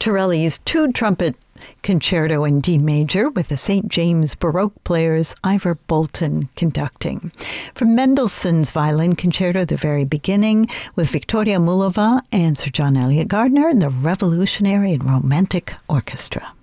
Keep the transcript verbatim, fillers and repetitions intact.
Torelli's two-trumpet concerto in D major with the Saint James Baroque players Ivor Bolton conducting. From Mendelssohn's Violin Concerto, the very beginning, with Victoria Mullova and Sir John Eliot Gardiner and the Revolutionary and Romantic Orchestra.